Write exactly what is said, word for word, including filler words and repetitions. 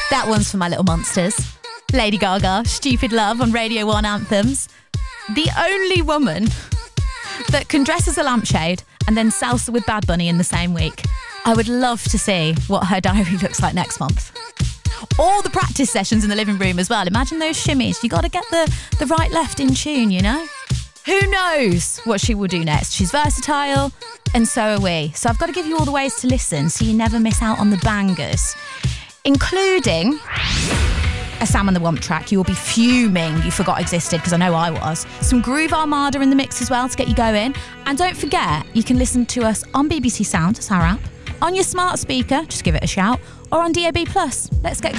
That one's for my little monsters. Lady Gaga, Stupid Love on Radio one Anthems. The only woman that can dress as a lampshade and then salsa with Bad Bunny in the same week. I would love to see what her diary looks like next month. All the practice sessions in the living room as well. Imagine those shimmies. You got to get the, the right left in tune, you know? Who knows what she will do next? She's versatile, and so are we. So I've got to give you all the ways to listen so you never miss out on the bangers, including a Sam and the Womp track you will be fuming you forgot existed, because I know I was. Some Groove Armada in the mix as well to get you going. And don't forget, you can listen to us on B B C Sound, that's our app, on your smart speaker, just give it a shout, or on D A B plus. Let's get going.